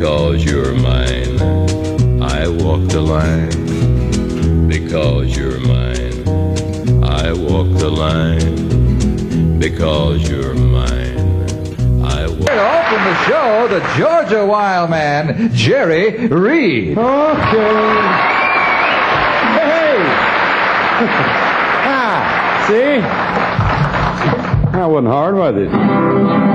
because you're mine. I walk the line because you're mine. I walk the line because you're mine. I walk. Open the show, the Georgia Wild Man, Jerry Reed. Okay. Hey! See? That wasn't hard, was it?